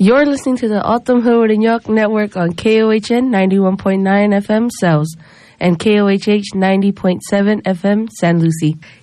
You're listening to the Autumn Hood and York Network on KOHN 91.9 FM Cells and KOHH 90.7 FM San Lucie.